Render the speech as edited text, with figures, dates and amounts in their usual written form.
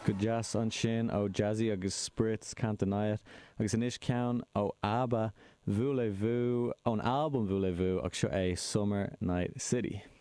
Go jazz an sin ó Jazzy agus Spritz Cantanayat agus inis ceann ó ABBA Voulez-Vous ón album Voulez-Vous ag seo é Summer Night City.